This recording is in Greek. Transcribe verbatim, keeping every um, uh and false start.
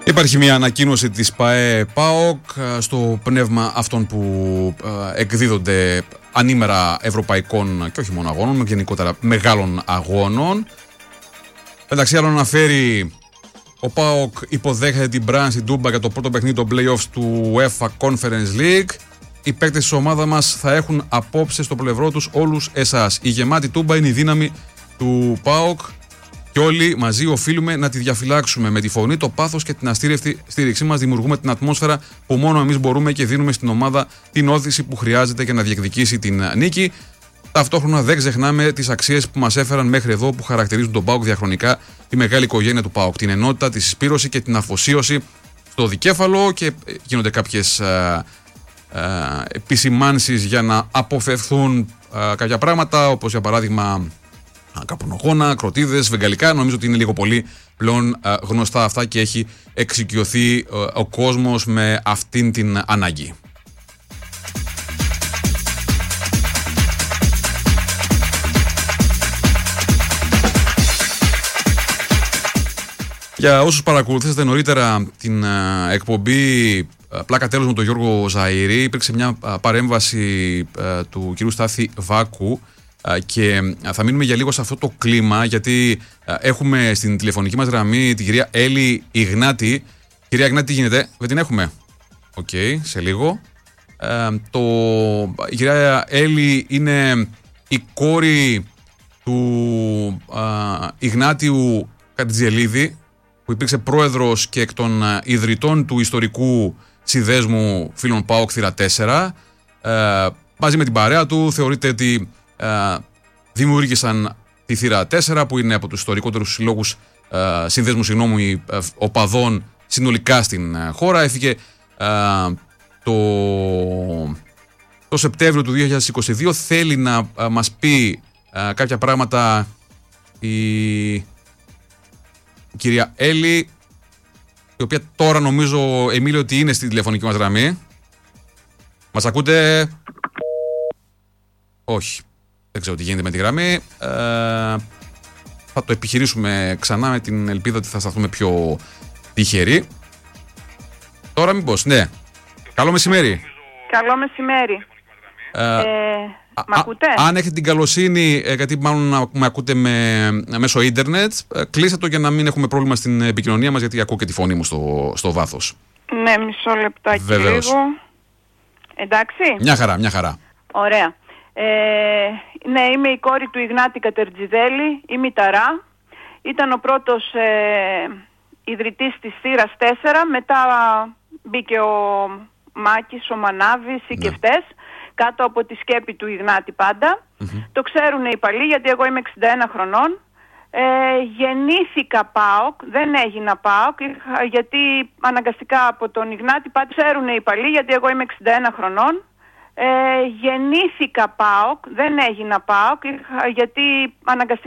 Υπάρχει μια ανακοίνωση της ΠΑΕ ΠΑΟΚ στο πνεύμα αυτών που εκδίδονται ανήμερα ευρωπαϊκών και όχι μόνο αγώνων, με γενικότερα μεγάλων αγώνων. Εντάξει, άλλο αναφέρει, ο ΠΑΟΚ υποδέχεται την Μπραν στην Τούμπα για το πρώτο παιχνίδι των play-offs του UEFA Conference League. Οι παίκτες της ομάδας μας θα έχουν απόψε στο πλευρό τους όλους εσάς. Η γεμάτη Τούμπα είναι η δύναμη του ΠΑΟΚ και όλοι μαζί οφείλουμε να τη διαφυλάξουμε. Με τη φωνή, το πάθος και την αστήρευτη στήριξή μας δημιουργούμε την ατμόσφαιρα που μόνο εμείς μπορούμε και δίνουμε στην ομάδα την όθηση που χρειάζεται για να διεκδικήσει την νίκη. Ταυτόχρονα δεν ξεχνάμε τις αξίες που μας έφεραν μέχρι εδώ, που χαρακτηρίζουν τον ΠΑΟΚ διαχρονικά, τη μεγάλη οικογένεια του ΠΑΟΚ. Την ενότητα, τη συσπήρωση και την αφοσίωση στο δικέφαλο, και γίνονται κάποιες α, α, επισημάνσεις για να αποφευθούν α, κάποια πράγματα, όπως για παράδειγμα καπνογόνα, κροτίδες, βεγγαλικά. Νομίζω ότι είναι λίγο πολύ πλέον α, γνωστά αυτά και έχει εξοικειωθεί α, ο κόσμος με αυτήν την ανάγκη. Για όσους παρακολουθήσατε νωρίτερα την α, εκπομπή α, Πλάκα Τέλος με τον Γιώργο Ζαΐρη, υπήρξε μια α, παρέμβαση α, του κυρίου Στάθη Βάκου α, και α, θα μείνουμε για λίγο σε αυτό το κλίμα, γιατί α, έχουμε στην τηλεφωνική μας γραμμή την κυρία Έλλη Ιγνάτη. Κυρία Ιγνάτη, τι γίνεται? Δεν την έχουμε? Οκ, okay, σε λίγο. Α, το, η κυρία Έλλη είναι η κόρη του α, Ιγνάτιου Κατζιελίδη, που υπήρξε πρόεδρος και εκ των ιδρυτών του ιστορικού συνδέσμου φίλων ΠΑΟΚ Θύρα τέσσερα. Ε, μαζί με την παρέα του θεωρείται ότι ε, δημιούργησαν τη Θύρα τέσσερα, που είναι από τους ιστορικότερους συλλόγους ε, συνδέσμου συγγνώμη, ε, οπαδών συνολικά στην ε, χώρα. Έφυγε ε, το, το Σεπτέμβριο του δύο χιλιάδες είκοσι δύο. Θέλει να ε, μας πει ε, κάποια πράγματα η η κυρία Έλλη, η οποία τώρα νομίζω, Εμίλιο, ότι είναι στη τηλεφωνική μας γραμμή. Μας ακούτε? Όχι. Δεν ξέρω τι γίνεται με τη γραμμή. Ε, θα το επιχειρήσουμε ξανά με την ελπίδα ότι θα σταθούμε πιο τυχεροί. Τώρα μήπως, ναι. Καλό μεσημέρι. Καλό μεσημέρι. Ε, ε, Μ' ακούτε? Α, αν έχετε την καλοσύνη, ε, γιατί μάλλον με ακούτε με, μέσω ίντερνετ, ε, κλείστε το για να μην έχουμε πρόβλημα στην επικοινωνία μας, γιατί ακούω και τη φωνή μου στο, στο βάθος. Ναι, μισό λεπτάκι. Βεβαίως. Λίγο. Εντάξει. Μια χαρά, μια χαρά. Ωραία. Ε, ναι, είμαι η κόρη του Ιγνάτη Κατερτζιδέλη, η μηταρά. Ήταν ο πρώτος ε, ιδρυτής της Θύρας τέσσερα, μετά μπήκε ο Μάκης, ο Μανάβης, οι ναι. Κεφτές, κάτω από τη σκέπη του Ιγνάτη πάντα. Mm-hmm. Το ξέρουν οι παλιοί, γιατί εγώ είμαι εξήντα ένα χρονών. Ε, γεννήθηκα ΠΑΟΚ, δεν έγινα ΠΑΟΚ, γιατί αναγκαστικά από τον Ιγνάτη πάντα. Ξέρουν οι παλιοί, γιατί εγώ είμαι εξήντα ένα χρονών. Ε, γεννήθηκα ΠΑΟΚ, δεν έγινα ΠΑΟΚ, γιατί αναγκαστικά